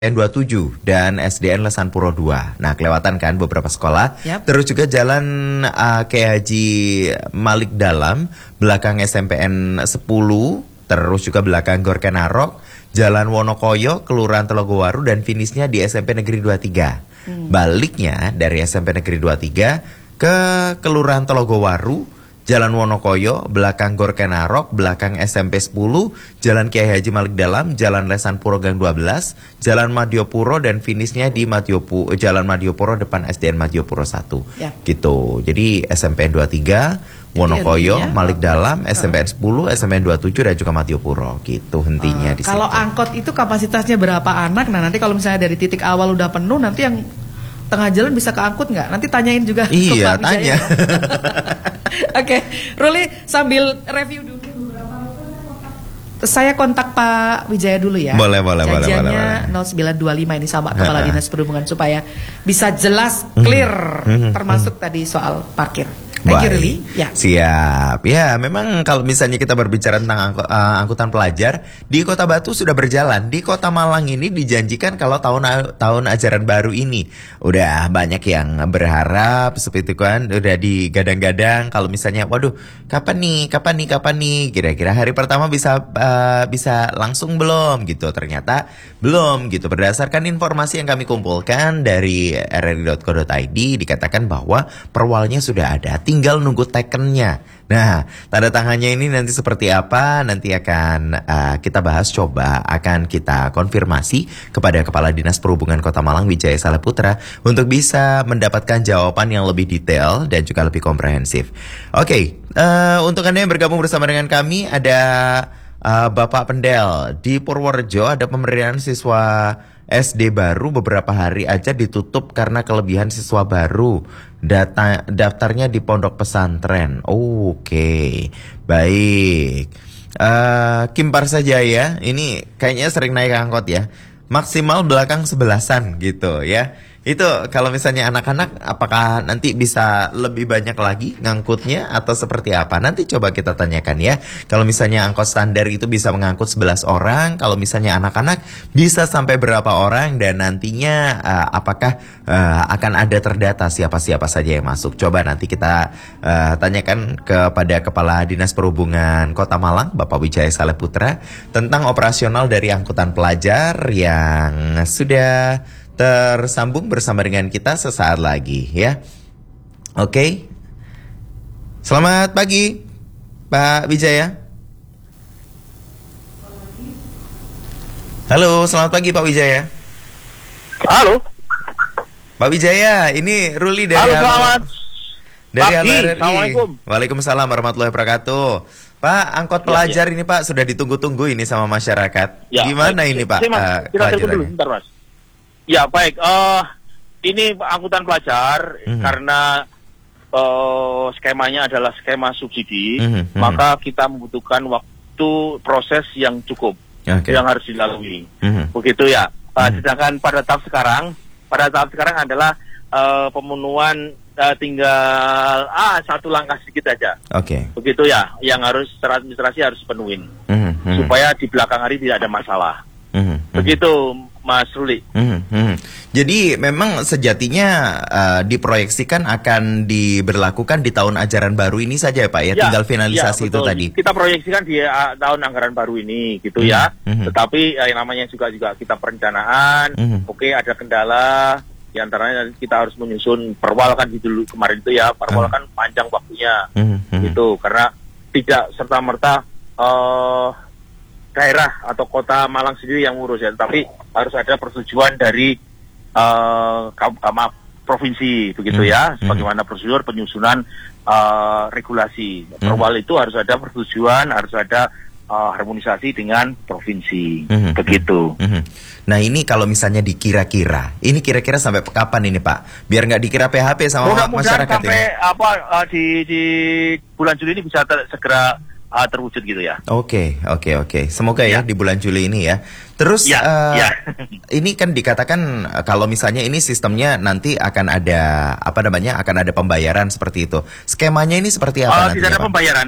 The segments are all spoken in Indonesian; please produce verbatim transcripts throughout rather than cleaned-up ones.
N dua puluh tujuh dan S D N Lesan Puro dua. Nah, kelewatan kan beberapa sekolah. Yep. Terus juga Jalan uh, Kiai Haji Malik Dalam, belakang S M P N sepuluh, terus juga belakang Gor Kenarok, Jalan Wonokoyo, Kelurahan Telogowaru, dan finishnya di S M P Negeri dua puluh tiga. Hmm. Baliknya dari S M P Negeri dua puluh tiga ke Kelurahan Telogowaru, Jalan Wonokoyo, belakang Gor Kenarok, belakang S M P sepuluh, Jalan Kiai Haji Malik Dalam, Jalan Lesan Puro Gang dua belas, Jalan Madiopuro, dan finishnya di Madiopu, Jalan Madiopuro depan S D N Madiopuro satu. Ya. Gitu. Jadi S M P N dua puluh tiga, Wonokoyo, ya, Malik Dalam, S M P N sepuluh, S M P N dua puluh tujuh, dan juga Madiopuro. Gitu hentinya uh, di Kalau situ. Angkot itu kapasitasnya berapa anak? Nah, nanti kalau misalnya dari titik awal udah penuh, nanti yang tengah jalan bisa keangkut nggak? Nanti tanyain juga. Iya, ke Pak tanya. Oke, okay. Ruli sambil review dulu. Saya kontak Pak Wijaya dulu ya. Boleh, boleh, boleh. Janjiannya nol sembilan dua lima ini sama Kepala Dinas Perhubungan supaya bisa jelas, clear, mm-hmm. termasuk mm-hmm. tadi soal parkir. Thank you, Ruli. Ya. Siap. Ya, memang kalau misalnya kita berbicara tentang angk uh, angkutan pelajar di Kota Batu sudah berjalan. Di Kota Malang ini dijanjikan kalau tahun tahun ajaran baru ini udah banyak yang berharap seperti itu kan, udah digadang-gadang kalau misalnya waduh, kapan nih? Kapan nih? Kapan nih? Kira-kira hari pertama bisa uh, bisa langsung belum gitu. Ternyata belum gitu. Berdasarkan informasi yang kami kumpulkan dari r r i dot co dot i d dikatakan bahwa perwalnya sudah ada. Tinggal nunggu tekennya. Nah, tanda tangannya ini nanti seperti apa? Nanti akan uh, kita bahas, coba akan kita konfirmasi kepada Kepala Dinas Perhubungan Kota Malang Wijaya Saleputra untuk bisa mendapatkan jawaban yang lebih detail dan juga lebih komprehensif. Oke, okay, uh, untuk Anda yang bergabung bersama dengan kami ada uh, Bapak Pendel di Purworejo, ada pemberian siswa S D baru beberapa hari aja ditutup karena kelebihan siswa baru. Data daftarnya di pondok pesantren. Oke, okay. Baik. Uh, Kimpar saja ya. Ini kayaknya sering naik angkot ya. Maksimal belakang sebelasan gitu ya. Itu kalau misalnya anak-anak apakah nanti bisa lebih banyak lagi ngangkutnya atau seperti apa? Nanti coba kita tanyakan ya. Kalau misalnya angkot standar itu bisa mengangkut sebelas orang, kalau misalnya anak-anak bisa sampai berapa orang, dan nantinya uh, apakah uh, akan ada terdata siapa-siapa saja yang masuk. Coba nanti kita uh, tanyakan kepada Kepala Dinas Perhubungan Kota Malang, Bapak Wijaya Saleputra, tentang operasional dari angkutan pelajar yang sudah tersambung bersama dengan kita sesaat lagi ya. Oke. Okay. Selamat pagi Pak Wijaya. Halo, selamat pagi Pak Wijaya. Halo. Pak Wijaya, ini Ruli dari Halo, selamat dari pagi. Assalamualaikum. Waalaikumsalam warahmatullahi wabarakatuh. Pak, angkot pelajar ya, ya. ini Pak sudah ditunggu-tunggu ini sama masyarakat. Ya, Gimana baik. ini Pak? Saya, uh, kita dulu sebentar Mas. Ya baik, uh, ini angkutan pelajar mm-hmm. karena uh, skemanya adalah skema subsidi, mm-hmm. maka kita membutuhkan waktu proses yang cukup, okay. yang harus dilalui, mm-hmm. begitu ya. Uh, mm-hmm. Sedangkan pada tahap sekarang, pada tahap sekarang adalah uh, pemenuhan uh, tinggal ah satu langkah sedikit aja, okay. begitu ya, yang harus secara administrasi harus penuhin, mm-hmm. supaya di belakang hari tidak ada masalah, mm-hmm. begitu. Mas Ruli. Hmm, hmm. Jadi memang sejatinya uh, diproyeksikan akan diberlakukan di tahun ajaran baru ini saja ya Pak ya, ya tinggal finalisasi ya, itu tadi. Kita proyeksikan di uh, tahun anggaran baru ini gitu hmm, ya. Hmm. Tetapi uh, yang namanya juga juga kita perencanaan, hmm. oke okay, ada kendala, di antaranya kita harus menyusun perwal kan dulu kemarin itu ya, perwal hmm. kan panjang waktunya hmm, hmm. gitu karena tidak serta-merta uh, daerah atau kota Malang sendiri yang ngurus ya, tapi harus ada persetujuan dari uh, maaf, provinsi begitu hmm. ya, bagaimana prosedur penyusunan uh, regulasi. Hmm. Perwal itu harus ada persetujuan, harus ada uh, harmonisasi dengan provinsi, hmm. begitu. Hmm. Nah ini kalau misalnya dikira-kira, ini kira-kira sampai kapan ini Pak? Biar nggak dikira P H P sama mudah-mudahan masyarakat sampai ini. apa uh, di di bulan Juli ini bisa ter- segera Uh, terwujud gitu ya. Oke, okay, oke, okay, oke. Okay. Semoga ya. ya di bulan Juli ini ya. Terus ya, uh, ya. ini kan dikatakan kalau misalnya ini sistemnya nanti akan ada apa namanya akan ada pembayaran seperti itu. Skemanya ini seperti apa? Oh, nanti? Tidak ada Pak? Pembayaran.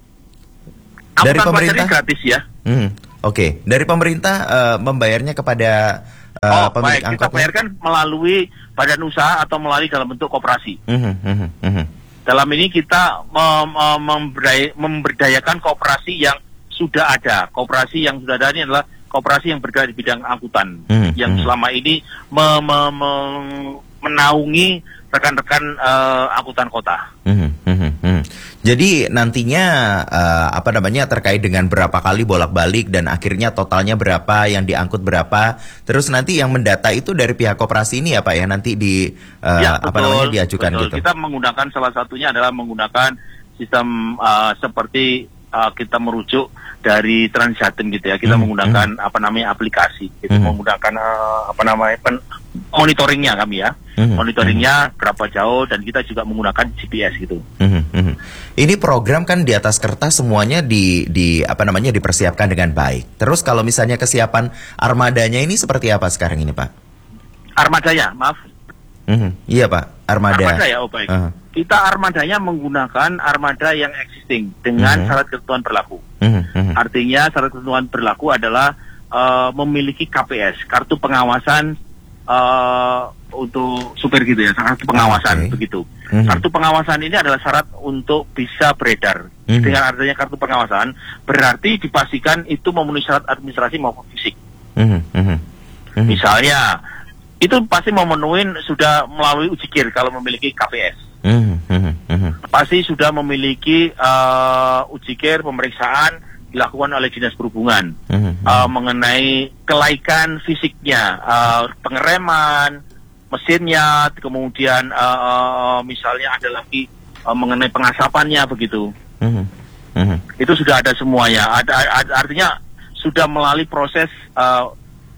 Dari pemerintah gratis ya. Hmm, oke, okay. Dari pemerintah uh, membayarnya kepada Uh, oh, pemilik baik. Kita bayarkan melalui badan usaha atau melalui dalam bentuk koperasi. Mm-hmm, mm-hmm. Dalam ini kita mem- memberdaya- memberdayakan koperasi yang sudah ada. Koperasi yang sudah ada ini adalah koperasi yang bergerak di bidang angkutan, mm-hmm. yang selama ini me- me- me- menaungi rekan-rekan uh, angkutan kota. Mm-hmm, mm-hmm. Jadi nantinya uh, apa namanya terkait dengan berapa kali bolak-balik dan akhirnya totalnya berapa, yang diangkut berapa, terus nanti yang mendata itu dari pihak koperasi ini ya Pak ya, nanti di uh, ya, apa betul, namanya diajukan betul. gitu. Kita menggunakan salah satunya adalah menggunakan sistem uh, seperti uh, kita merujuk dari Transjatim gitu ya. Kita hmm, menggunakan hmm. apa namanya aplikasi, gitu. hmm. menggunakan uh, apa namanya pen, monitoringnya kami ya. Hmm, monitoringnya hmm. berapa jauh, dan kita juga menggunakan G P S gitu. Hmm, hmm. Ini program kan di atas kertas semuanya di di apa namanya dipersiapkan dengan baik. Terus kalau misalnya kesiapan armadanya ini seperti apa sekarang ini Pak? Armadanya, maaf. Hmm, iya Pak, armada. Armada ya, oh baik. Uh. Kita armadanya menggunakan armada yang existing dengan uh-huh. syarat ketentuan berlaku. Uh-huh. Uh-huh. Artinya syarat ketentuan berlaku adalah uh, memiliki K P S, kartu pengawasan uh, untuk supir gitu ya, kartu pengawasan okay. begitu. Uh-huh. Kartu pengawasan ini adalah syarat untuk bisa beredar. Uh-huh. Dengan adanya kartu pengawasan, berarti dipastikan itu memenuhi syarat administrasi maupun fisik. Uh-huh. Uh-huh. Uh-huh. Misalnya, itu pasti memenuhi sudah melalui uji kir kalau memiliki K P S. Mm, mm, mm. Pasti sudah memiliki uh, uji kir pemeriksaan dilakukan oleh Dinas Perhubungan mm, mm. Uh, mengenai kelaikan fisiknya, uh, pengereman, mesinnya, kemudian uh, uh, misalnya ada lagi uh, mengenai pengasapannya begitu. Mm, mm. Itu sudah ada semuanya. Ada, ada artinya sudah melalui proses uh,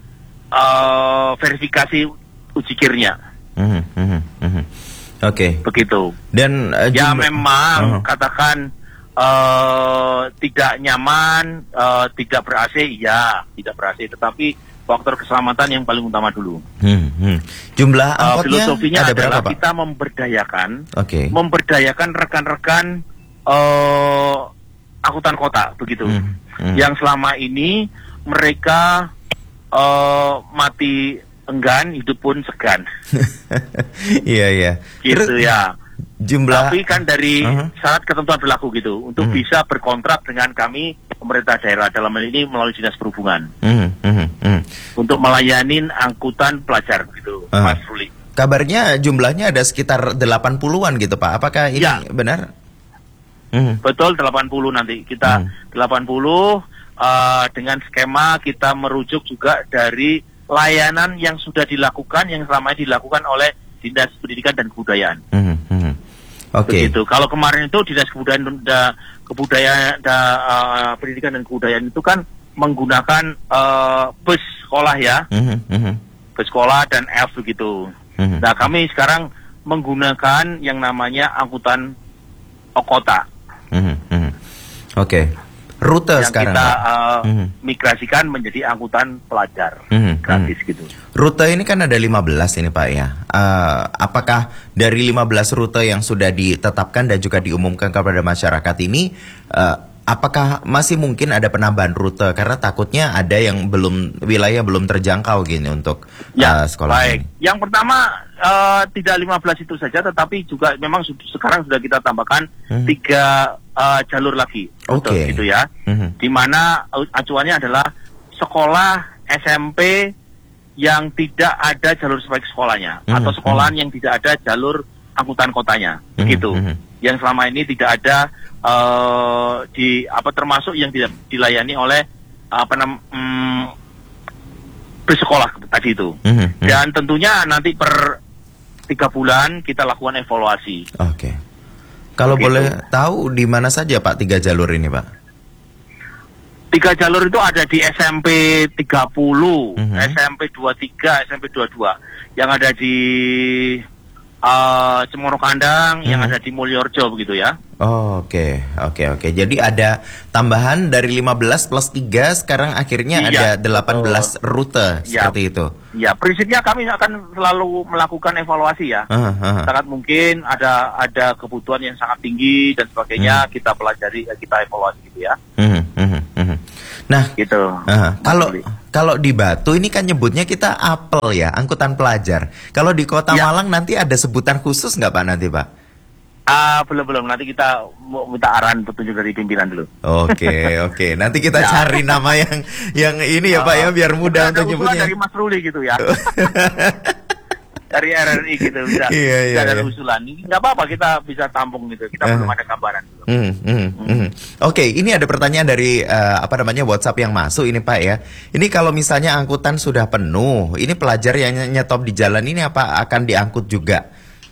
uh, verifikasi uji kirnya. Mm, mm, mm. Oke. Okay. Begitu. Dan uh, ya jumlah... memang uh-huh. katakan uh, tidak nyaman, uh, tidak ber-A C, ya tidak ber-A C, tetapi faktor keselamatan yang paling utama dulu. Hmm, hmm. Jumlah angkotnya uh, filosofinya ada adalah berapa, Pak? Kita memberdayakan, okay. memberdayakan rekan-rekan uh, angkutan kota begitu, hmm, hmm. yang selama ini mereka uh, mati enggan, hidup pun segan. Iya iya. Gitu terus, ya. Jumlah. Tapi kan dari uh-huh. syarat ketentuan berlaku gitu untuk hmm. bisa berkontrak dengan kami pemerintah daerah, dalam hal ini melalui Dinas Perhubungan. Hmm. Hmm. Hmm. Untuk melayani angkutan pelajar gitu, uh-huh. Mas Ruli. Kabarnya jumlahnya ada sekitar delapan puluhan gitu Pak. Apakah ini ya. benar? Hmm. Betul, delapan puluh nanti. Kita hmm. delapan puluh uh, dengan skema kita merujuk juga dari layanan yang sudah dilakukan, yang selama ini dilakukan oleh Dinas Pendidikan dan Kebudayaan. Mm -hmm. Oke. Okay. Begitu. Kalau kemarin itu Dinas Kebudayaan, da, Kebudayaan, da, uh, Pendidikan dan Kebudayaan itu kan menggunakan uh, bus sekolah ya, mm -hmm. bus sekolah dan elf begitu. Mm -hmm. Nah kami sekarang menggunakan yang namanya angkutan kota. Mm -hmm. Oke. Okay. Rute yang sekarang kita uh, hmm. migrasikan menjadi angkutan pelajar hmm. gratis hmm. gitu. Rute ini kan ada lima belas ini Pak ya. Uh, apakah dari lima belas rute yang sudah ditetapkan dan juga diumumkan kepada masyarakat ini, uh, apakah masih mungkin ada penambahan rute karena takutnya ada yang belum wilayah belum terjangkau gini untuk ya, uh, sekolah baik. ini? Yang pertama uh, tidak lima belas itu saja, tetapi juga memang sekarang sudah kita tambahkan hmm. tiga uh, jalur lagi. Oke. Okay. Gitu ya. Mm-hmm. Di mana acuannya adalah sekolah S M P yang tidak ada jalur sebagai sekolahnya, mm-hmm. atau sekolahan mm-hmm. yang tidak ada jalur angkutan kotanya, mm-hmm. begitu. Mm-hmm. Yang selama ini tidak ada uh, di apa termasuk yang tidak dilayani oleh apa nam um, bersekolah tadi itu. Mm-hmm. Dan tentunya nanti per tiga bulan kita lakukan evaluasi. Oke. Okay. Kalau begitu. Boleh tahu di mana saja Pak tiga jalur ini Pak? Tiga jalur itu ada di S M P tiga puluh, mm-hmm. S M P dua puluh tiga, S M P dua puluh dua. Yang ada di uh, Cemoro Kandang, mm-hmm. yang ada di Mulyorjo begitu ya. Oh, oke, okay. oke, okay, oke. Okay. Jadi ada tambahan dari lima belas plus tiga, sekarang akhirnya iya, ada delapan belas betul. Rute ya, seperti itu. Ya, prinsipnya kami akan selalu melakukan evaluasi ya. Uh, uh. Sangat mungkin ada ada kebutuhan yang sangat tinggi dan sebagainya, uh. kita pelajari, kita evaluasi gitu ya. Uh, uh, uh. Nah, gitu. Uh, kalau Kalau di Batu ini kan nyebutnya kita apel ya, angkutan pelajar. Kalau di Kota ya. Malang nanti ada sebutan khusus nggak Pak nanti Pak? Ah, belum belum. Nanti kita mau minta arahan petunjuk dari pimpinan dulu. Oke, oke. Nanti kita ya. cari nama yang yang ini ya uh, Pak ya, biar mudah untuk nyebutnya. Dari Mas Ruli gitu ya. Dari R R I gitu bisa. Iya, bisa iya, ada iya. usulan. Nggak apa-apa, kita bisa tampung gitu. Kita uh. belum ada gambaran. Gitu. Mm, mm, mm. Oke, okay, ini ada pertanyaan dari uh, apa namanya WhatsApp yang masuk ini Pak ya. Ini kalau misalnya angkutan sudah penuh, ini pelajar yang nyetop di jalan ini apa akan diangkut juga?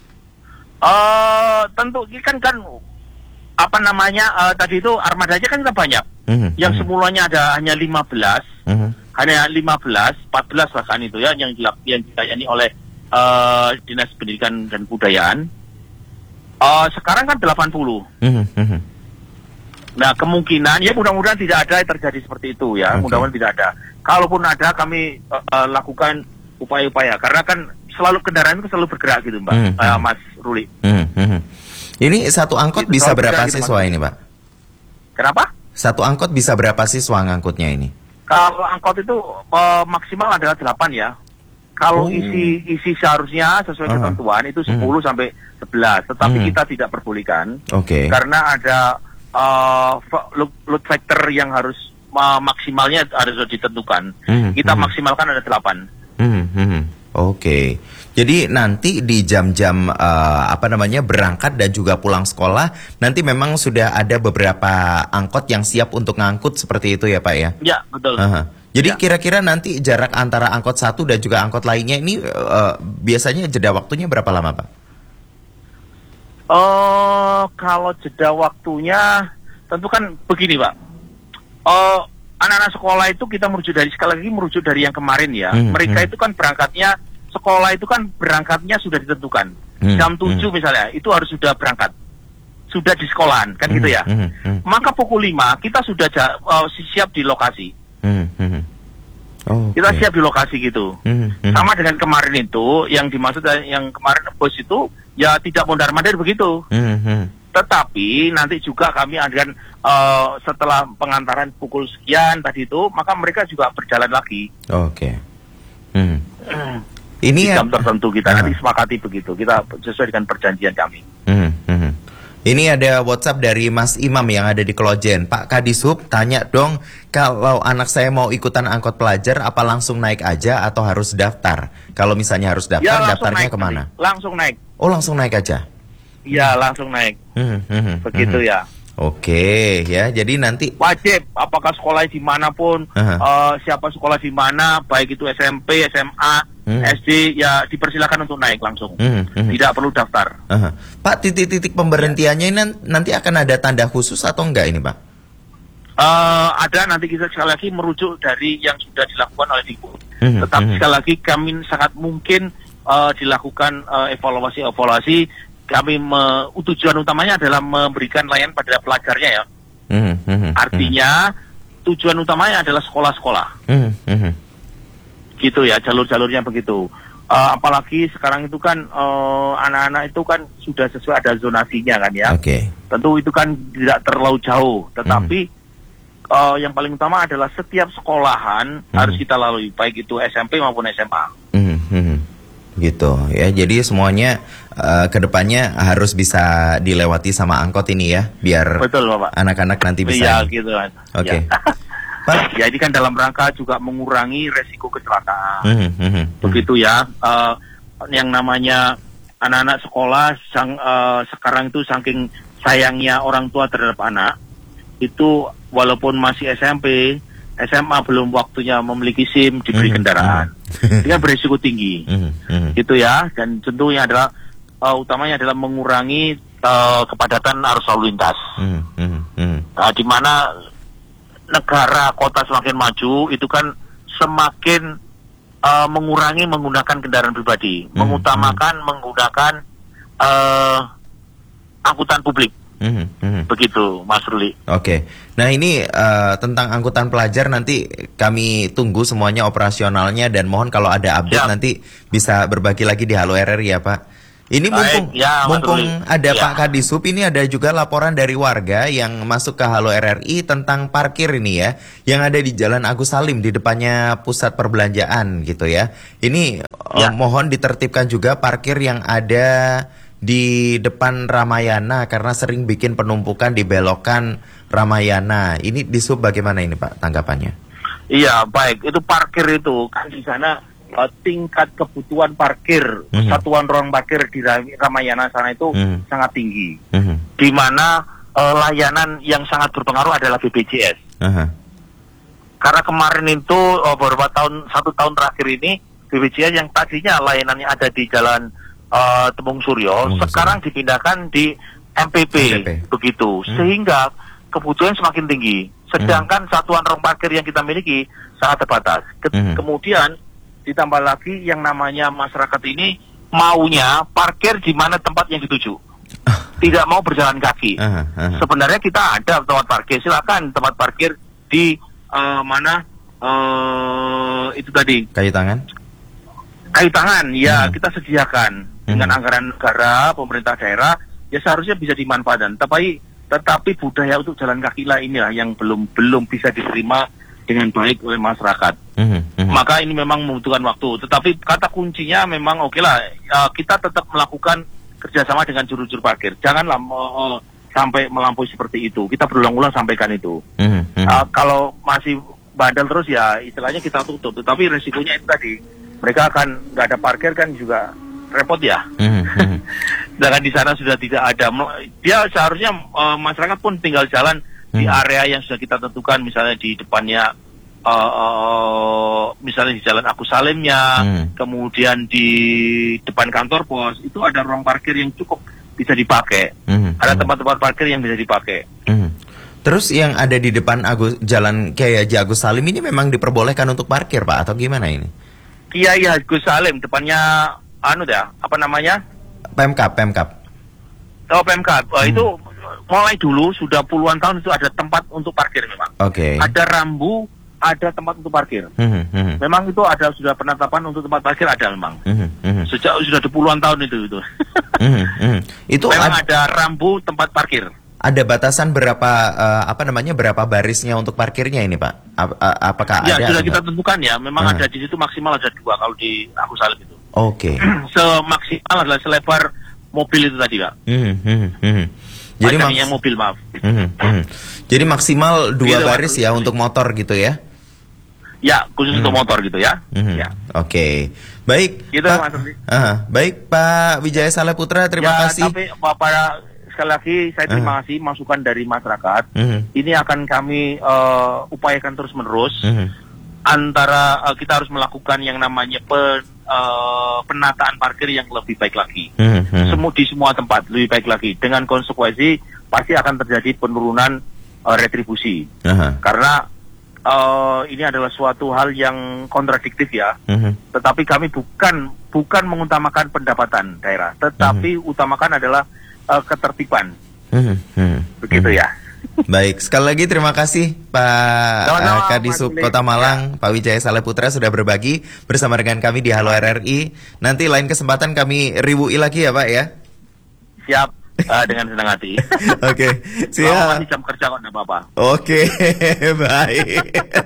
Uh, tentu kan kan apa namanya uh, tadi itu armadanya kan kita banyak. Mm-hmm. Yang semulanya ada hanya lima belas, mm-hmm. hanya lima belas, empat belas bahkan itu ya yang yang dilayani oleh uh, Dinas Pendidikan dan Kebudayaan. Uh, sekarang kan delapan puluh. Mm-hmm. Nah, kemungkinan ya mudah-mudahan tidak ada yang terjadi seperti itu ya. Okay. Mudah-mudahan tidak ada. Kalaupun ada kami uh, uh, lakukan upaya-upaya karena kan selalu kendaraan itu selalu bergerak gitu Mbak, hmm, uh, Mas Ruli. Hmm, hmm. Ini satu angkot itu bisa berapa siswa gitu, ini Pak? Kenapa? Satu angkot bisa berapa siswa ngangkutnya ini? Kalau angkot itu uh, maksimal adalah delapan ya. Kalau oh. isi isi seharusnya sesuai uh-huh. ketentuan itu sepuluh hmm. sampai sebelas, tetapi hmm. kita tidak perbolehkan. Oke. Okay. Karena ada uh, load factor yang harus uh, maksimalnya harus ditentukan. Hmm. Kita hmm. maksimalkan ada delapan. Hmm. Hmm. Oke, okay. Jadi nanti di jam-jam uh, apa namanya berangkat dan juga pulang sekolah nanti memang sudah ada beberapa angkot yang siap untuk ngangkut seperti itu ya Pak ya? Ya betul. Uh-huh. Jadi ya. Kira-kira nanti jarak antara angkot satu dan juga angkot lainnya ini uh, biasanya jeda waktunya berapa lama Pak? Oh, kalau jeda waktunya tentu kan begini Pak. Oh. Anak-anak sekolah itu kita merujuk dari sekali lagi merujuk dari yang kemarin ya. Hmm, Mereka hmm. itu kan berangkatnya sekolah itu kan berangkatnya sudah ditentukan. Hmm, jam tujuh hmm. misalnya itu harus sudah berangkat. Sudah di sekolahan kan hmm, gitu ya. Hmm, hmm. Maka pukul lima kita sudah uh, siap di lokasi. Hmm, hmm. Oh, okay. Kita siap di lokasi gitu. Hmm, hmm. Sama dengan kemarin itu yang dimaksud yang kemarin bos itu ya tidak mondar-mandir begitu. Hmm, hmm. Tetapi nanti juga kami akan uh, setelah pengantaran pukul sekian tadi itu, maka mereka juga berjalan lagi. Oke. Okay. Hmm. Hmm. Ini jam tertentu kita uh. nanti sepakati begitu. Kita sesuai dengan perjanjian kami. Hmm. Hmm. Ini ada WhatsApp dari Mas Imam yang ada di Klojen. Pak Kadishub tanya dong, kalau anak saya mau ikutan angkot pelajar, apa langsung naik aja atau harus daftar? Kalau misalnya harus daftar, ya, daftarnya naik, kemana? Langsung naik. Oh langsung naik aja? Iya langsung naik, hmm, hmm, begitu hmm. ya. Oke ya, jadi nanti wajib. Apakah sekolah dimanapun, uh-huh. uh, siapa sekolah di mana, baik itu S M P, S M A, hmm. S D, ya dipersilakan untuk naik langsung. Hmm, hmm. Tidak perlu daftar. Uh-huh. Pak, titik-titik pemberhentiannya ini nanti akan ada tanda khusus atau enggak ini Pak? Uh, ada nanti kita sekali lagi merujuk dari yang sudah dilakukan oleh Dikbud. Hmm, Tetapi hmm. sekali lagi kami sangat mungkin uh, dilakukan uh, evaluasi-evaluasi. Kami me, tujuan utamanya adalah memberikan layanan pada pelajarnya ya. Mm, mm, Artinya mm. tujuan utamanya adalah sekolah-sekolah. Mm, mm. Gitu ya, jalur-jalurnya begitu. Uh, apalagi sekarang itu kan uh, anak-anak itu kan sudah sesuai ada zonasinya kan ya. Okay. Tentu itu kan tidak terlalu jauh, tetapi mm. uh, yang paling utama adalah setiap sekolahan mm. harus kita lalui, baik itu S M P maupun S M A. Mm, mm. Gitu ya, jadi semuanya uh, kedepannya harus bisa dilewati sama angkot ini ya, biar betul Bapak, anak-anak nanti bisa. Iya gitu. Oke. Okay. Ya. Pak, ya ini kan dalam rangka juga mengurangi resiko kecelakaan. Mm -hmm. Begitu ya. Uh, yang namanya anak-anak sekolah sang, uh, sekarang itu saking sayangnya orang tua terhadap anak itu, walaupun masih S M P, S M A belum waktunya memiliki SIM, diberi mm-hmm. kendaraan. Dia berisiko tinggi. Mm-hmm. Gitu ya. Dan tentunya adalah uh, utamanya adalah mengurangi uh, kepadatan arus lalu lintas. Mm-hmm. Uh, di mana negara kota semakin maju itu kan semakin uh, mengurangi menggunakan kendaraan pribadi, mm-hmm. mengutamakan menggunakan uh, angkutan publik. Mm-hmm. Begitu, Mas Ruli. Oke, okay. Nah ini uh, tentang angkutan pelajar nanti kami tunggu semuanya operasionalnya dan mohon kalau ada update ya. Nanti bisa berbagi lagi di Halo R R I ya Pak. Ini mumpung, Baik, ya, mumpung Mas ada ya. Pak Kadisub, ini ada juga laporan dari warga yang masuk ke Halo R R I tentang parkir ini ya, yang ada di Jalan Agus Salim di depannya pusat perbelanjaan gitu ya. Ini Ya. eh, mohon ditertibkan juga parkir yang ada di depan Ramayana karena sering bikin penumpukan di belokan Ramayana. Ini Disub bagaimana ini Pak tanggapannya? Iya, baik. Itu parkir itu kan di sana uh, tingkat kebutuhan parkir Mhm. satuan ruang parkir di Ra- Ramayana sana itu Mhm. sangat tinggi. Mhm. Di mana uh, layanan yang sangat berpengaruh adalah B P J S. Aha. Karena kemarin itu uh, beberapa tahun satu tahun terakhir ini B P J S yang tadinya layanannya ada di Jalan uh, Tembung Suryo, Tembung sekarang dipindahkan di M P P, M P P. begitu. Hmm. Sehingga kebutuhan semakin tinggi. Sedangkan satuan ruang parkir yang kita miliki sangat terbatas. Ke- Hmm. Kemudian ditambah lagi yang namanya masyarakat ini maunya parkir di mana tempat yang dituju. Tidak mau berjalan kaki. Aha, aha. Sebenarnya kita ada tempat parkir, silakan tempat parkir di uh, mana uh, itu tadi Kayu tangan? kayu tangan ya Hmm. kita sediakan dengan Hmm. anggaran negara pemerintah daerah ya seharusnya bisa dimanfaatkan. Tapi tetapi budaya untuk jalan kaki lah inilah yang belum belum bisa diterima dengan baik oleh masyarakat. Mhm, mhm. Maka ini memang membutuhkan waktu. Tetapi kata kuncinya memang oke lah uh, kita tetap melakukan kerjasama dengan juru-juru parkir. Janganlah uh, uh, sampai melampaui seperti itu. Kita berulang-ulang sampaikan itu. Mhm, mhm. Uh, kalau masih bandel terus ya istilahnya kita tutup. Tetapi resikonya itu tadi mereka akan nggak ada parkir kan juga repot ya. Mhm, mhm. Sedangkan di sana sudah tidak ada. Dia seharusnya uh, masyarakat pun tinggal jalan di Hmm. area yang sudah kita tentukan, misalnya di depannya, uh, uh, misalnya di Jalan Agus Salimnya, Hmm. kemudian di depan kantor pos itu ada ruang parkir yang cukup bisa dipakai. Mhm, Ada mhm. tempat-tempat parkir yang bisa dipakai. Mhm. Terus yang ada di depan Agus, Jalan Kiai Haji Agus Salim ini memang diperbolehkan untuk parkir Pak atau gimana ini? Kiai Agus Salim depannya anu dah, apa namanya? Pemkap, Pemkap. Oh, Pemkab. Wah, Hmm. itu mulai dulu sudah puluhan tahun itu ada tempat untuk parkir memang. Oke. Ada rambu, ada tempat untuk parkir. Mhm, mhm. Memang itu ada sudah penetapan untuk tempat parkir ada memang. Mhm, mhm. Sejak sudah di puluhan tahun itu itu. Mhm, mhm. Itu Memang ad- ada rambu tempat parkir. ada batasan berapa eh, apa namanya berapa barisnya untuk parkirnya ini Pak? Ap- a- apakah Ya ada? sudah atau kita enggak? tentukan ya. Memang Ah. ada di situ maksimal ada dua kalau di Agus Salim itu. Oke. Semaksimal adalah selebar mobil itu tadi Pak. Mhm, mhm, mhm. Jadi Panjangnya maks- mobil maaf. Mhm, mhm. Jadi maksimal dua Gitu, baris Mas. ya untuk motor gitu ya? Ya khusus untuk motor gitu ya. Mhm. Ya. Oke, baik. Gitu, Pak, Mas Rudi. Ah, baik Pak Wijaya Saleputra, terima ya, kasih. Tapi para sekali lagi saya terima Ah. kasih masukan dari masyarakat. Mhm, Ini akan kami eh, upayakan terus menerus. mhm, Antara eh, kita harus melakukan yang namanya pen, eh, penataan parkir yang lebih baik lagi. mhm, mhm. Semua di semua tempat lebih baik lagi. Dengan konsekuensi pasti akan terjadi penurunan eh, retribusi. Aha, Karena eh, ini adalah suatu hal yang kontradiktif ya. mhm, Tetapi kami bukan bukan mengutamakan pendapatan daerah, tetapi utamakan adalah eh, ketertiban. mhm, mhm. Begitu ya. Baik, sekali lagi terima kasih Pak Sama-sama, eh, Kadisub Mas Uli. Kota Malang, Pak Wijaya Saleputra sudah berbagi bersama dengan kami di Halo R R I. Nanti lain kesempatan kami ribui lagi ya Pak ya. Siap eh, dengan senang hati. Oke, Kalau siap. masih jam kerja kok enggak apa-apa. Oke, baik.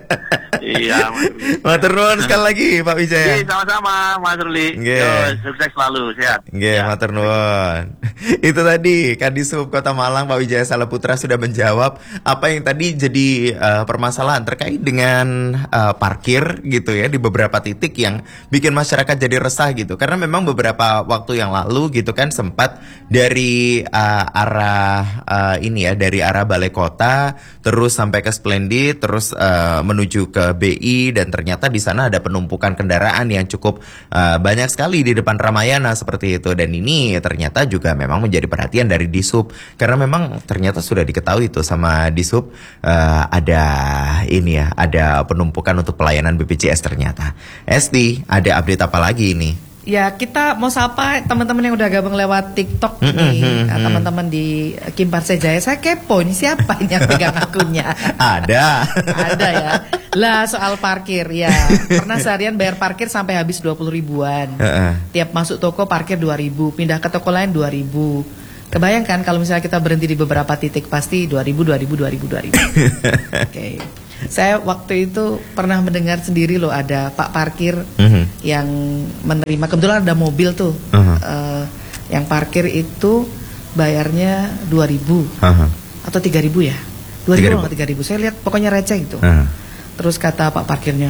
Iya, Mas Ruli. Matur nuwun sekali lagi Pak Wijaya. Iya, sama-sama Mas Ruli. Nggih. Yo, sukses selalu, sehat. Nggih, Ya. matur nuwun. Itu tadi Kadisub Kota Malang Pak Wijaya Saleputra sudah menjawab apa yang tadi jadi eh, permasalahan terkait dengan eh, parkir gitu ya di beberapa titik yang bikin masyarakat jadi resah gitu. Karena memang beberapa waktu yang lalu gitu kan sempat dari eh, arah eh, ini ya dari arah Balai Kota terus sampai ke Splendid terus eh, menuju ke B I dan ternyata di sana ada penumpukan kendaraan yang cukup eh, banyak sekali di depan Ramayana seperti itu dan ini ternyata juga memang menjadi perhatian dari Disub karena memang ternyata sudah diketahui itu sama Disub eh, ada ini ya ada penumpukan untuk pelayanan B P J S ternyata. Esti, ada update apa lagi ini? Ya kita mau sapa teman-teman yang udah gabung lewat TikTok nih, mm-hmm. nah, teman-teman di Kim Parse Jaya. Saya kepo ini siapa ini yang pegang akunnya? Ada. Ada ya. Lah soal parkir ya. Pernah seharian bayar parkir sampai habis dua puluh ribuan. Uh-uh. Tiap masuk toko parkir dua ribu, pindah ke toko lain dua ribu. Kebayangkan kalau misalnya kita berhenti di beberapa titik pasti dua ribu, dua ribu, dua ribu, dua ribu. Oke. Okay. Saya waktu itu pernah mendengar sendiri loh ada Pak parkir uh-huh. yang menerima, kebetulan ada mobil tuh uh-huh. uh, yang parkir itu bayarnya dua ribu uh-huh. atau tiga ribu ya, dua ribu atau tiga ribu, saya lihat pokoknya receh gitu. Uh-huh. Terus kata Pak parkirnya,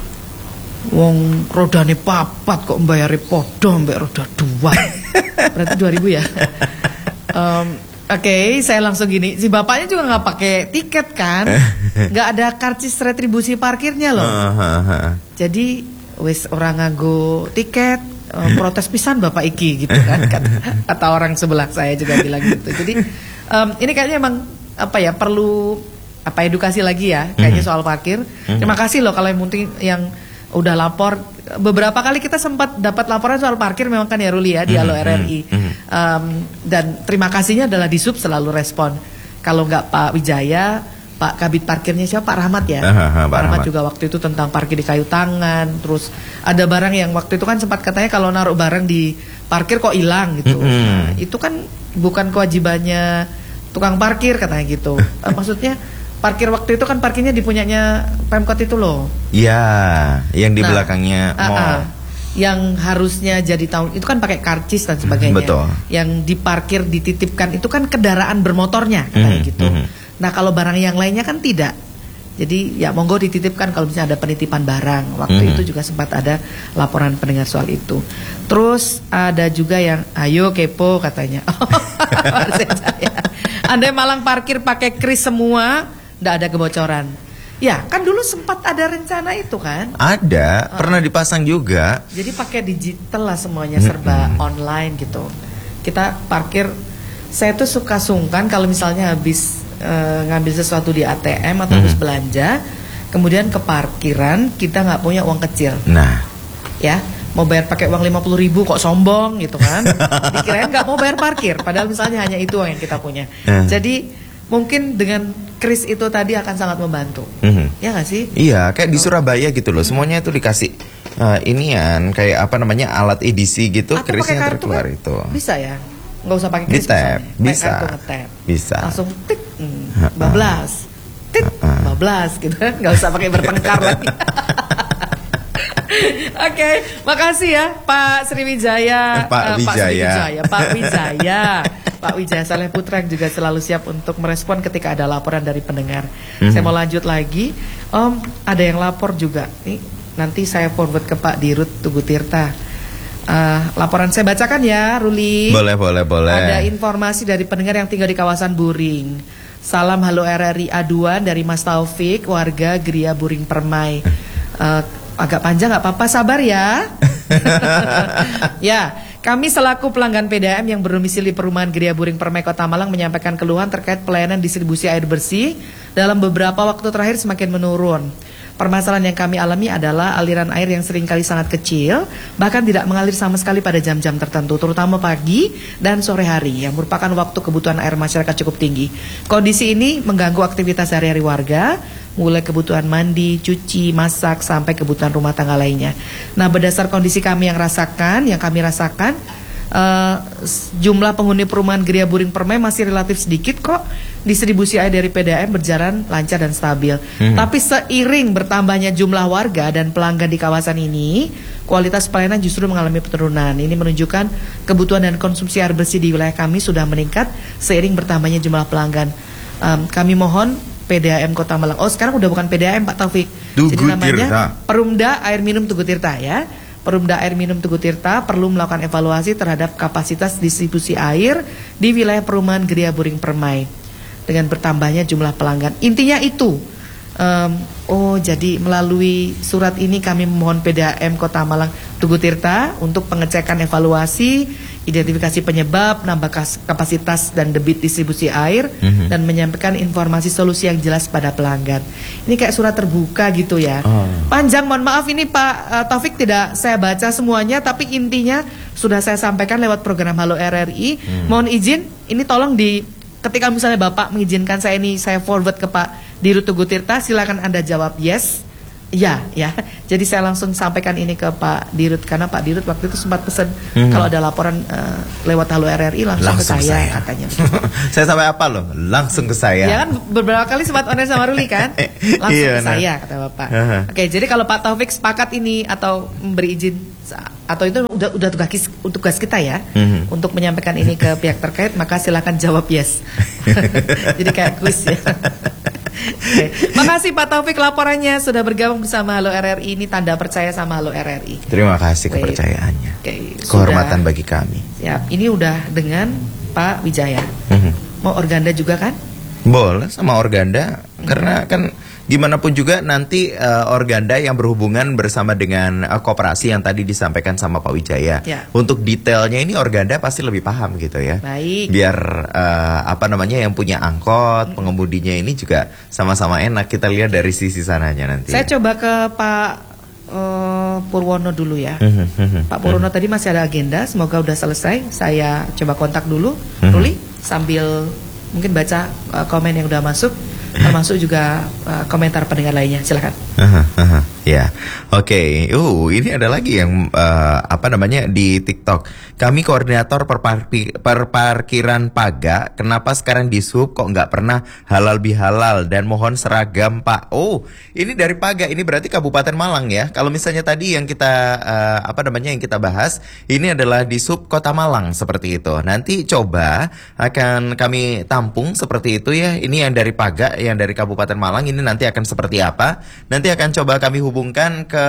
wong rodane papat kok bayare podo mbek roda dua, berarti dua ribu ya. um, Oke, okay, saya langsung gini. Si bapaknya juga nggak pakai tiket kan, nggak ada karcis retribusi parkirnya loh. Jadi wis orang nganggo tiket, uh, protes pisan bapak iki gitu kan, kata, kata orang sebelah saya juga bilang gitu. Jadi um, ini kayaknya emang apa ya perlu apa edukasi lagi ya, kayaknya soal parkir. Terima kasih loh kalau yang penting yang udah lapor. Beberapa kali kita sempat dapat laporan soal parkir memang kan ya Ruli ya di Halo R R I. Um, dan terima kasihnya adalah di Sub selalu respon. Kalau nggak Pak Wijaya, Pak Kabid parkirnya siapa? Pak Rahmat ya. Uh, uh, Pak, Pak Rahmat juga waktu itu tentang parkir di kayu tangan. Terus ada barang yang waktu itu kan sempat katanya kalau naruh barang di parkir kok hilang gitu. Mm-hmm. Nah, itu kan bukan kewajibannya tukang parkir katanya gitu. Uh, maksudnya parkir waktu itu kan parkirnya dipunyanya Pemkot itu loh. Iya, yang di nah, belakangnya mall. Uh, uh, yang harusnya jadi tahun itu kan pakai karcis dan sebagainya. Betul. Yang diparkir dititipkan itu kan kendaraan bermotornya kayak mm, gitu. Mm. Nah, kalau barang yang lainnya kan tidak. Jadi ya monggo dititipkan kalau misalnya ada penitipan barang. Waktu mm. itu juga sempat ada laporan pendengar soal itu. Terus ada juga yang ayo kepo katanya. Anda malang parkir pakai kris semua. Nggak ada kebocoran. Ya, kan dulu sempat ada rencana itu kan? Ada, uh, pernah dipasang juga. Jadi pakai digital lah semuanya, serba mm-hmm. online gitu. Kita parkir, saya tuh suka sungkan kalau misalnya habis uh, ngambil sesuatu di A T M atau mm-hmm. habis belanja, kemudian ke parkiran kita nggak punya uang kecil. Nah, ya mau bayar pakai uang lima puluh ribu kok sombong gitu kan? Dikirain nggak mau bayar parkir, padahal misalnya hanya itu yang kita punya. Uh. Jadi mungkin dengan kris itu tadi akan sangat membantu, mm-hmm. ya nggak sih? Iya, kayak di Surabaya gitu loh, semuanya itu dikasih uh, inian kayak apa namanya alat edisi gitu, atau krisnya terkeluar kan? Itu. Bisa ya, nggak usah pakai kris, tap, bisa, bisa, langsung tik, mm, bablas, tik, uh-uh. bablas gitu, nggak usah pakai bertengkar lagi. Oke, okay, makasih ya Pak Sriwijaya, Pak uh, Wijaya, Pak Sriwijaya, Pak Wijaya. Pak Wijaya Saleh Putra yang juga selalu siap untuk merespon ketika ada laporan dari pendengar. Mm-hmm. Saya mau lanjut lagi. Om, ada yang lapor juga. Nih, nanti saya forward ke Pak Dirut Tugu Tirta. Uh, laporan saya bacakan ya, Ruli. Boleh, boleh, boleh. Ada informasi dari pendengar yang tinggal di kawasan Buring. Salam halo R R I aduan dari Mas Taufik, warga Geria Buring Permai. Uh, agak panjang nggak apa-apa, sabar ya. Ya, kami selaku pelanggan P D A M yang berdomisili perumahan Geria Buring Permai Kota Malang menyampaikan keluhan terkait pelayanan distribusi air bersih dalam beberapa waktu terakhir semakin menurun. Permasalahan yang kami alami adalah aliran air yang seringkali sangat kecil, bahkan tidak mengalir sama sekali pada jam-jam tertentu, terutama pagi dan sore hari, yang merupakan waktu kebutuhan air masyarakat cukup tinggi. Kondisi ini mengganggu aktivitas sehari-hari warga, mulai kebutuhan mandi, cuci, masak, sampai kebutuhan rumah tangga lainnya. Nah, berdasar kondisi kami yang rasakan, yang kami rasakan, uh, jumlah penghuni perumahan Geria Buring Permai masih relatif sedikit kok. Distribusi air dari P D A M berjalan lancar dan stabil. Hmm. Tapi seiring bertambahnya jumlah warga dan pelanggan di kawasan ini, kualitas pelayanan justru mengalami penurunan. Ini menunjukkan kebutuhan dan konsumsi air bersih di wilayah kami sudah meningkat seiring bertambahnya jumlah pelanggan. Um, kami mohon P D A M Kota Malang. Oh, sekarang udah bukan P D A M Pak Taufik. Tugu Jadi namanya Tirta. Perumda Air Minum Tugu Tirta ya. Perumda Air Minum Tugu Tirta perlu melakukan evaluasi terhadap kapasitas distribusi air di wilayah perumahan Geria Buring Permai dengan bertambahnya jumlah pelanggan. Intinya itu. Um, oh, jadi melalui surat ini kami memohon P D A M Kota Malang Tugu Tirta untuk pengecekan evaluasi identifikasi penyebab, nambah kapasitas dan debit distribusi air, mm-hmm. dan menyampaikan informasi solusi yang jelas pada pelanggan. Ini kayak surat terbuka gitu ya. Oh. Panjang, mohon maaf ini Pak uh, Taufik tidak saya baca semuanya, tapi intinya sudah saya sampaikan lewat program Halo R R I. Mm. Mohon izin, ini tolong di ketika misalnya Bapak mengizinkan saya ini saya forward ke Pak Dirut Tugu Tirta, silakan Anda jawab yes. Ya, ya. Jadi saya langsung sampaikan ini ke Pak Dirut karena Pak Dirut waktu itu sempat pesan hmm. kalau ada laporan uh, lewat Halo R R I langsung, langsung ke saya, saya. Katanya. Saya sampai apa loh? Langsung ke saya. Ya kan beberapa kali sempat online sama Ruli kan? Langsung iya, ke nah. saya kata Bapak. Uh-huh. Oke, jadi kalau Pak Taufik sepakat ini atau memberi izin atau itu udah udah tugas tugas kita ya uh-huh. untuk menyampaikan ini ke pihak terkait, maka silakan jawab yes. Jadi kayak kuis ya. Oke. Makasih Pak Taufik laporannya sudah bergabung bersama Halo R R I. Ini tanda percaya sama Halo R R I. Terima kasih Oke. kepercayaannya. Oke. Kehormatan bagi kami. Siap. Ini udah dengan Pak Wijaya. Mm-hmm. Mau organda juga kan? Boleh sama organda mm-hmm. karena kan gimana pun juga nanti uh, organda yang berhubungan bersama dengan uh, koperasi yang tadi disampaikan sama Pak Wijaya. Ya. Untuk detailnya ini organda pasti lebih paham gitu ya. Baik. Biar uh, apa namanya yang punya angkot, pengemudinya ini juga sama-sama enak. Kita lihat dari sisi sananya nanti. Saya coba ke Pak uh, Purwono dulu ya. Pak Purwono tadi masih ada agenda, semoga udah selesai. Saya coba kontak dulu, Ruli, sambil mungkin baca uh, komen yang udah masuk. Termasuk juga uh, komentar pendengar lainnya, silakan. Aha, aha, ya, oke. Okay. Uh, ini ada lagi yang uh, apa namanya di TikTok. Kami koordinator perparki, perparkiran Paga. Kenapa sekarang di sub kok nggak pernah halal bihalal dan mohon seragam Pak? Oh, ini dari Paga. Ini berarti Kabupaten Malang ya. Kalau misalnya tadi yang kita uh, apa namanya yang kita bahas, ini adalah di sub Kota Malang seperti itu. Nanti coba akan kami tampung seperti itu ya. Ini yang dari Paga. Yang dari Kabupaten Malang ini nanti akan seperti apa? Nanti akan coba kami hubungkan ke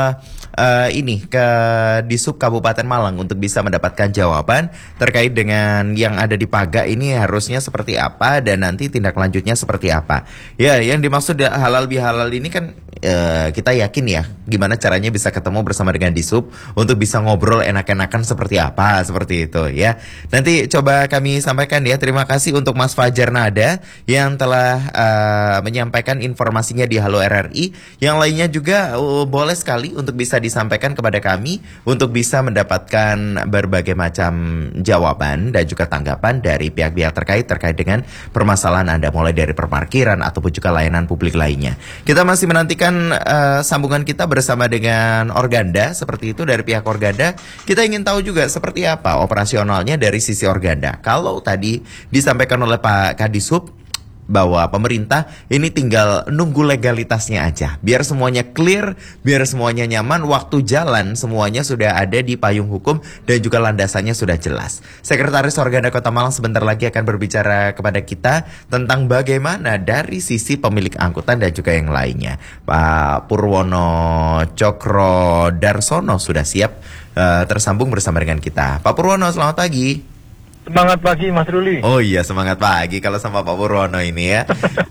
uh, ini ke Disub Kabupaten Malang untuk bisa mendapatkan jawaban terkait dengan yang ada di Paga ini harusnya seperti apa dan nanti tindak lanjutnya seperti apa. Ya, yang dimaksud halal bihalal ini kan uh, kita yakin ya gimana caranya bisa ketemu bersama dengan Disub untuk bisa ngobrol enak-enakan seperti apa seperti itu ya. Nanti coba kami sampaikan ya. Terima kasih untuk Mas Fajar Nada yang telah uh, Uh, menyampaikan informasinya di Halo R R I. Yang lainnya juga uh, boleh sekali untuk bisa disampaikan kepada kami untuk bisa mendapatkan berbagai macam jawaban dan juga tanggapan dari pihak-pihak terkait terkait dengan permasalahan Anda, mulai dari perparkiran ataupun juga layanan publik lainnya. Kita masih menantikan uh, sambungan kita bersama dengan Organda seperti itu dari pihak Organda. Kita ingin tahu juga seperti apa operasionalnya dari sisi Organda. Kalau tadi disampaikan oleh Pak Kadisub bahwa pemerintah ini tinggal nunggu legalitasnya aja. Biar semuanya clear, biar semuanya nyaman, waktu jalan semuanya sudah ada di payung hukum dan juga landasannya sudah jelas. Sekretaris Organda Kota Malang sebentar lagi akan berbicara kepada kita tentang bagaimana dari sisi pemilik angkutan dan juga yang lainnya. Pak Purwono Cokro Darsono sudah siap uh, tersambung bersama dengan kita. Pak Purwono, selamat pagi. Semangat pagi Mas Ruli. Oh iya, semangat pagi kalau sama Pak Purwono ini ya.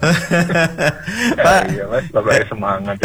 Pak, ya, iya Mas, Bapak semangat.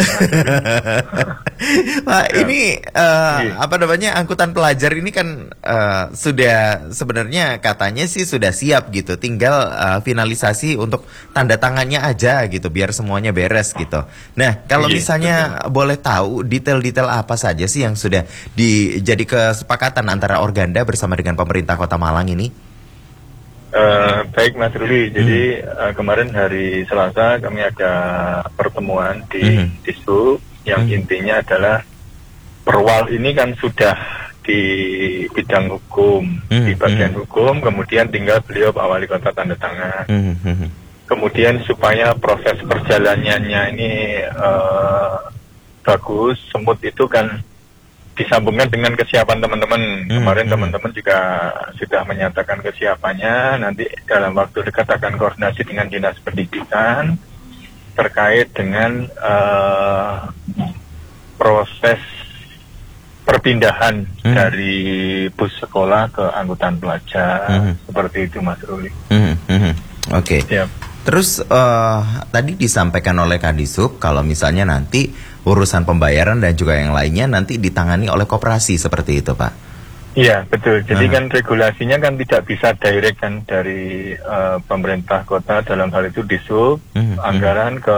Pak, ya. ini uh, iya. apa namanya angkutan pelajar ini kan uh, sudah sebenarnya katanya sih sudah siap gitu, tinggal uh, finalisasi untuk tanda tangannya aja gitu, biar semuanya beres gitu. Nah, kalau iya, misalnya betul. boleh tahu detail-detail apa saja sih yang sudah dijadi kesepakatan antara Organda bersama dengan pemerintah Kota Malang ini? Uh, baik Mas Ruli, jadi uh, kemarin hari Selasa kami ada pertemuan di mm-hmm. Disub yang mm-hmm. intinya adalah Perwal ini kan sudah di bidang hukum, mm-hmm. di bagian hukum, kemudian tinggal beliau Pak Wali Kota tanda tangan. Mm-hmm. Kemudian supaya proses perjalanannya ini uh, bagus, semut itu kan disambungkan dengan kesiapan teman-teman. Hmm, Kemarin hmm. teman-teman juga sudah menyatakan kesiapannya. Nanti dalam waktu dekat akan koordinasi dengan Dinas Pendidikan terkait dengan uh, proses perpindahan hmm. dari bus sekolah ke angkutan pelajar. Hmm. Seperti itu Mas Ruli. Hmm, hmm. Oke. Okay. Terus uh, tadi disampaikan oleh Kadisub kalau misalnya nanti urusan pembayaran dan juga yang lainnya nanti ditangani oleh koperasi seperti itu Pak. Iya, betul. Jadi uh-huh. kan regulasinya kan tidak bisa direct kan dari uh, pemerintah kota, dalam hal itu Dishub, uh-huh. anggaran ke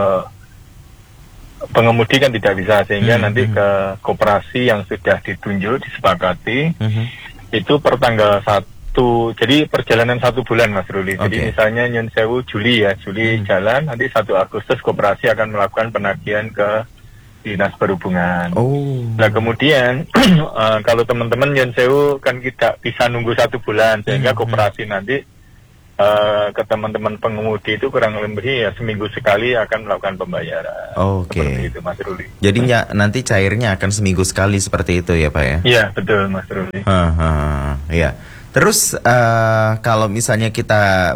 pengemudi kan tidak bisa, sehingga uh-huh. nanti ke koperasi yang sudah ditunjuk, disepakati, uh-huh. itu per tanggal satu, jadi perjalanan satu bulan Mas Ruli. Okay. Jadi misalnya Nyun Sewu Juli ya, Juli uh-huh. jalan, nanti satu Agustus koperasi akan melakukan penagihan ke Dinas Perhubungan. Oh. Nah kemudian uh, kalau teman-teman Nyun Sewu kan tidak bisa nunggu satu bulan, sehingga hmm, koperasi hmm. nanti uh, ke teman-teman pengemudi itu kurang lebih ya seminggu sekali akan melakukan pembayaran. Oke. Okay. Seperti itu Mas Ruli. Jadi ya, nanti cairnya akan seminggu sekali seperti itu ya Pak ya? Iya betul Mas Ruli. Iya. Terus uh, kalau misalnya kita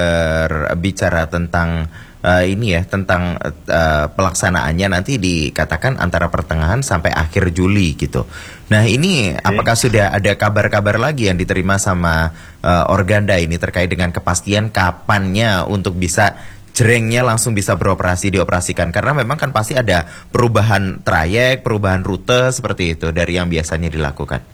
berbicara tentang Uh, ini ya tentang uh, pelaksanaannya nanti dikatakan antara pertengahan sampai akhir Juli gitu. Nah ini okay. apakah sudah ada kabar-kabar lagi yang diterima sama uh, Organda ini terkait dengan kepastian kapannya untuk bisa jerengnya langsung bisa beroperasi dioperasikan? Karena memang kan pasti ada perubahan trayek, perubahan rute seperti itu dari yang biasanya dilakukan.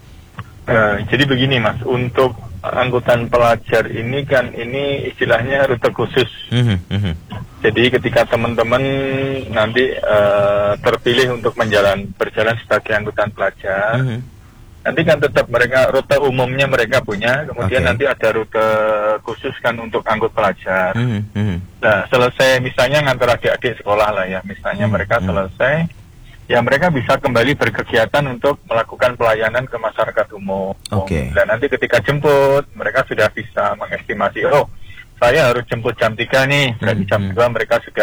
Uh, jadi begini Mas, untuk angkutan pelajar ini kan ini istilahnya rute khusus. Mm-hmm, mm-hmm. Jadi ketika teman-teman nanti uh, terpilih untuk menjalan berjalan sebagai angkutan pelajar, mm-hmm. nanti kan tetap mereka rute umumnya mereka punya, kemudian okay. nanti ada rute khusus kan untuk angkut pelajar. Mm-hmm. Nah selesai misalnya ngantar adik-adik sekolah lah ya, misalnya mm-hmm. mereka selesai, ya mereka bisa kembali berkegiatan untuk melakukan pelayanan ke masyarakat umum. Okay. Dan nanti ketika jemput, mereka sudah bisa mengestimasi, oh saya harus jemput jam tiga nih, berarti jam dua mereka sudah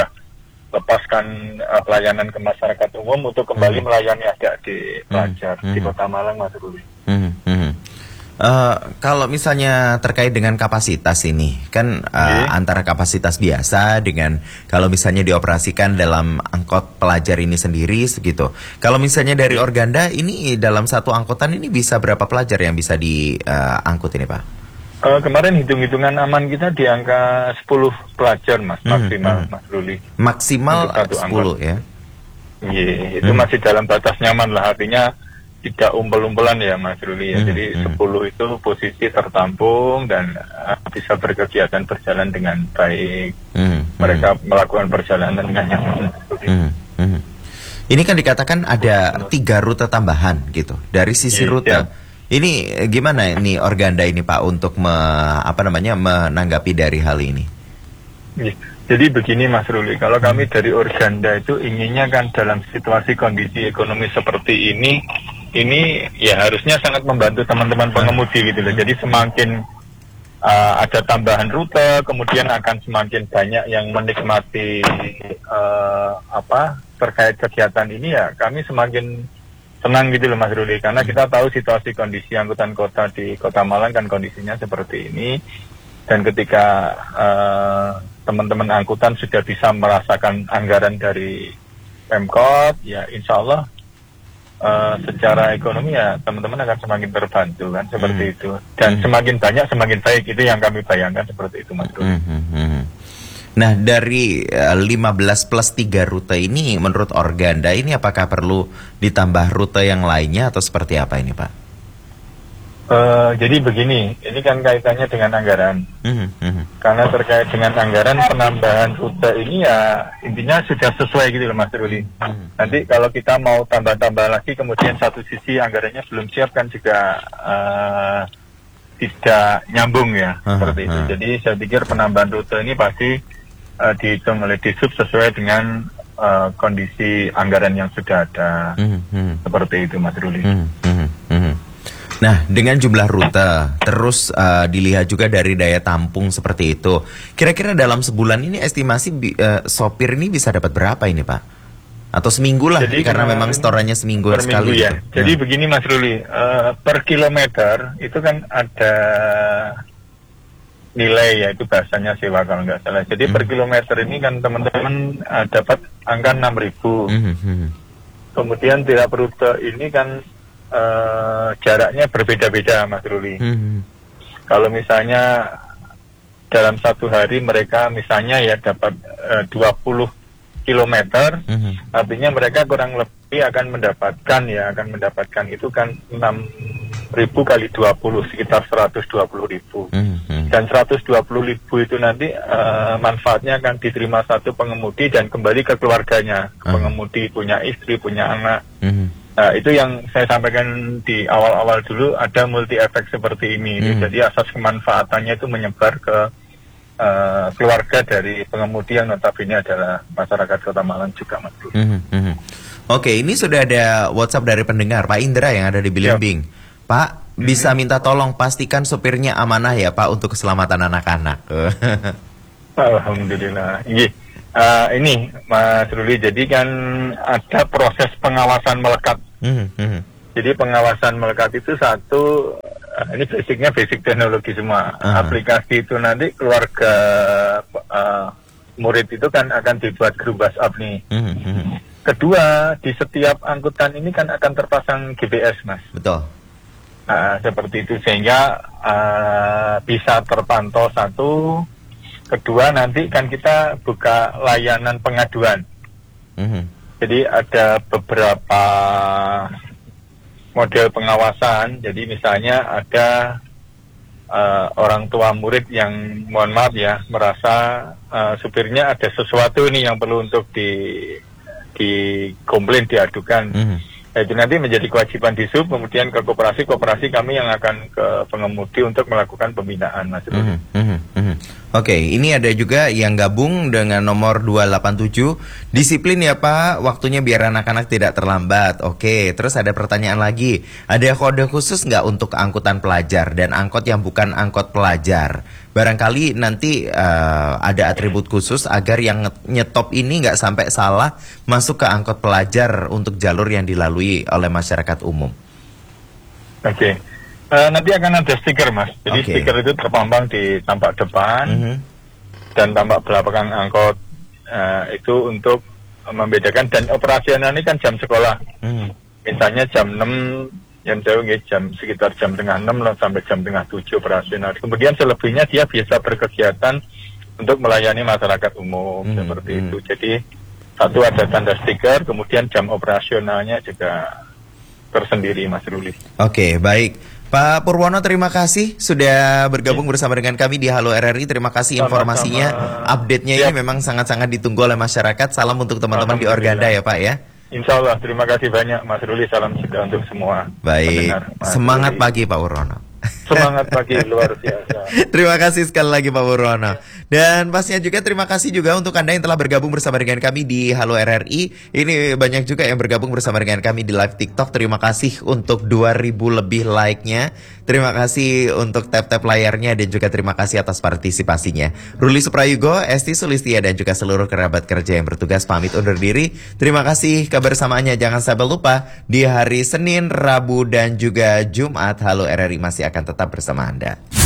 lepaskan uh, pelayanan ke masyarakat umum untuk kembali hmm. melayani adik-adik pelajar hmm. di Kota Malang, Mas Ruli. Hmm. Hmm. Uh, kalau misalnya terkait dengan kapasitas ini, kan uh, okay. antara kapasitas biasa dengan kalau misalnya dioperasikan dalam angkot pelajar ini sendiri segitu. Kalau misalnya dari Organda ini dalam satu angkutan ini bisa berapa pelajar yang bisa diangkut uh, ini Pak? Uh, kemarin hitung-hitungan aman kita di angka sepuluh pelajar Mas, maksimal hmm, hmm. Mas Ruli. Maksimal sepuluh ya? Iya, yeah, itu hmm. masih dalam batas nyaman lah, artinya tidak umpel-umpelan ya Mas Ruli ya. Hmm, Jadi hmm. sepuluh itu posisi tertampung dan uh, bisa berkegiatan berjalan dengan baik. Hmm, Mereka hmm. melakukan perjalanan dengan nyaman. Hmm, hmm. Ini kan dikatakan ada tiga rute tambahan gitu dari sisi yeah, rute. Yeah. Ini gimana ini Organda ini Pak untuk me, apa namanya menanggapi dari hal ini? Jadi begini Mas Ruli, kalau kami dari Organda itu inginnya kan dalam situasi kondisi ekonomi seperti ini, ini ya harusnya sangat membantu teman-teman pengemudi gitu loh. Jadi semakin uh, ada tambahan rute, kemudian akan semakin banyak yang menikmati uh, apa terkait kegiatan ini ya, kami semakin senang gitu loh Mas Ruli, karena kita tahu situasi kondisi angkutan kota di Kota Malang kan kondisinya seperti ini, dan ketika uh, teman-teman angkutan sudah bisa merasakan anggaran dari Pemkot, ya insya Allah uh, secara ekonomi ya teman-teman akan semakin terbantu kan seperti hmm. itu, dan hmm. semakin banyak semakin baik, itu yang kami bayangkan seperti itu Mas Ruli. Hmm. Hmm. Nah dari uh, lima belas plus tiga rute ini menurut Organda ini apakah perlu ditambah rute yang lainnya atau seperti apa ini Pak? Uh, jadi begini, ini kan kaitannya dengan anggaran. Mm-hmm. Karena terkait dengan anggaran penambahan rute ini ya intinya sudah sesuai gitu loh Mas Ruli. Mm-hmm. Nanti kalau kita mau tambah-tambah lagi kemudian satu sisi anggarannya belum siap kan juga uh, tidak nyambung ya uh-huh, seperti itu. Uh-huh. Jadi saya pikir penambahan rute ini pasti Uh, dihitung oleh Dishub sesuai dengan uh, kondisi anggaran yang sudah ada. Mm-hmm. Seperti itu Mas Ruli. Mm-hmm. Nah dengan jumlah rute terus uh, dilihat juga dari daya tampung seperti itu, kira-kira dalam sebulan ini estimasi uh, sopir ini bisa dapat berapa ini Pak? Atau seminggu lah, jadi, karena memang setorannya seminggu per sekali minggu, ya. Gitu. Jadi ya. Begini Mas Ruli, uh, per kilometer itu kan ada nilai, yaitu bahasanya sewa kalau nggak salah. Jadi mm-hmm. per kilometer ini kan teman-teman uh, dapat angka enam ribu. Mm-hmm. Kemudian tiap rute ini kan uh, jaraknya berbeda-beda Mas Ruli. Mm-hmm. Kalau misalnya dalam satu hari mereka misalnya ya dapat uh, dua puluh kilometer, mm-hmm. artinya mereka kurang lebih akan mendapatkan ya akan mendapatkan itu kan enam ribu kali dua puluh sekitar seratus dua puluh ribu. Mm-hmm. Dan seratus dua puluh ribu itu nanti uh, manfaatnya akan diterima satu pengemudi dan kembali ke keluarganya. Uh-huh. Pengemudi punya istri, punya anak. Mm-hmm. Nah, itu yang saya sampaikan di awal-awal dulu, ada multi efek seperti ini. Mm-hmm. Jadi asas kemanfaatannya itu menyebar ke uh, keluarga dari pengemudi yang notabene adalah masyarakat Kota Malang juga, Mas. Mm-hmm. Oke, ini sudah ada WhatsApp dari pendengar Pak Indra yang ada di Bilimbing. Ya. Pak, bisa minta tolong pastikan sopirnya amanah ya Pak untuk keselamatan anak-anak. Alhamdulillah. Iya. Uh, ini Mas Ruli, jadi kan ada proses pengawasan melekat. Mm-hmm. Jadi pengawasan melekat itu satu, uh, ini basicnya basic teknologi semua. Uh-huh. Aplikasi itu nanti keluarga uh, murid itu kan akan dibuat grup WhatsApp nih. Mm-hmm. Kedua, di setiap angkutan ini kan akan terpasang G P S, Mas. Betul. Uh, seperti itu sehingga uh, bisa terpantau satu. Kedua, nanti kan kita buka layanan pengaduan. Mm-hmm. Jadi ada beberapa model pengawasan. Jadi misalnya ada uh, orang tua murid yang mohon maaf ya merasa uh, supirnya ada sesuatu nih yang perlu untuk di di komplain, diadukan. Mm-hmm. Nah, itu nanti menjadi kewajiban di sub, kemudian ke koperasi, koperasi kami yang akan ke pengemudi untuk melakukan pembinaan, Mas. Mm-hmm, mm-hmm. Oke, okay, ini ada juga yang gabung dengan nomor dua delapan tujuh. Disiplin ya Pak, waktunya biar anak-anak tidak terlambat. Oke, okay, terus ada pertanyaan lagi. Ada kode khusus nggak untuk angkutan pelajar dan angkot yang bukan angkot pelajar? Barangkali nanti uh, ada atribut khusus agar yang nyetop ini nggak sampai salah masuk ke angkot pelajar untuk jalur yang dilalui oleh masyarakat umum. Oke. Okay. Uh, nanti akan ada stiker, Mas. Jadi okay. stiker itu terpampang di tampak depan mm-hmm. dan tampak belakang angkot. Uh, itu untuk membedakan, dan operasional ini kan jam sekolah. Mm-hmm. Misalnya jam enam, jam jauh jam sekitar jam tengah enam sampai jam tengah tujuh operasional. Kemudian selebihnya dia biasa berkegiatan untuk melayani masyarakat umum mm-hmm. seperti itu. Jadi satu ada tanda stiker, kemudian jam operasionalnya juga tersendiri, Mas Ruli. Oke, okay, baik. Pak Purwono, terima kasih sudah bergabung bersama dengan kami di Halo R R I. Terima kasih informasinya, update-nya ini memang sangat-sangat ditunggu oleh masyarakat. Salam untuk teman-teman di Organda ya Pak ya. Insya Allah, terima kasih banyak Mas Ruli. Salam juga untuk semua. Baik, semangat Ruli. Pagi Pak Purwono. Semangat pagi, luar biasa. Terima kasih sekali lagi Pak Purwono. Dan pastinya juga terima kasih juga untuk Anda yang telah bergabung bersama dengan kami di Halo R R I. Ini banyak juga yang bergabung bersama dengan kami di live TikTok. Terima kasih untuk dua ribu lebih like-nya. Terima kasih untuk tap-tap layarnya dan juga terima kasih atas partisipasinya. Ruli Suprayugo, Esti Sulistia dan juga seluruh kerabat kerja yang bertugas pamit undur diri. Terima kasih kebersamaannya. Jangan sampai lupa di hari Senin, Rabu dan juga Jumat Halo R R I masih akan tetap bersama Anda.